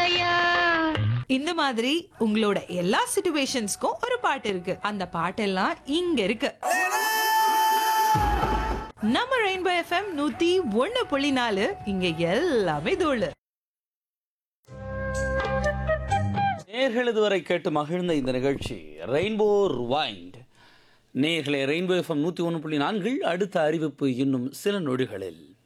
இல்லையா? இந்த மாதிரி உங்களோட எல்லா சிச்சுவேஷன்ஸ்க்கும் ஒரு பாட்டு இருக்கு. அந்த பாட்டெல்லாம் இங்க இருக்கு. நம்ம ரெயின்போ எஃப்எம் 101.4 இங்க எல்லாமே தோழு. நேர்கள் இதுவரை கேட்டு மகிழ்ந்த இந்த நிகழ்ச்சி ரெயின்போ ரிவைண்ட். நேர்களே, ரெயின்போ எஃப்எம் 101.4 அடுத்த அறிவிப்பு இன்னும் சில நொடிகளில்.